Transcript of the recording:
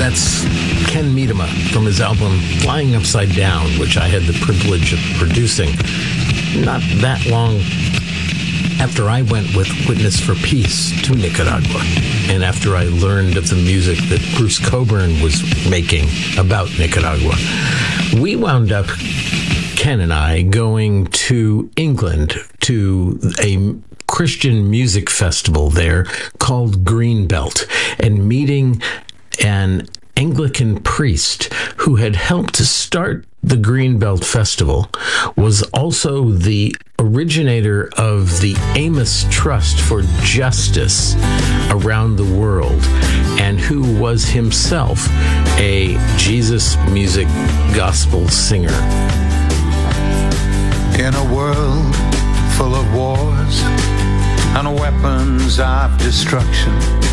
That's Ken Miedema from his album Flying Upside Down, which I had the privilege of producing not that long after I went with Witness for Peace to Nicaragua, and after I learned of the music that Bruce Cockburn was making about Nicaragua. We wound up, Ken and I, going to England to a Christian music festival there called Greenbelt, and meeting an Anglican priest who had helped to start the Greenbelt Festival, was also the originator of the Amos Trust for Justice around the world, and who was himself a Jesus music gospel singer. In a world full of wars and weapons of destruction,